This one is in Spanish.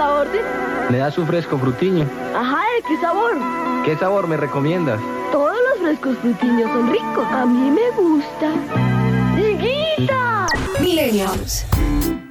la orden. ¿Me das un fresco frutiño? Ajá, ¿de qué sabor? ¿Qué sabor me recomiendas? Todos los frescos frutiños son ricos. A mí me gusta. ¡Higuita! Millennials.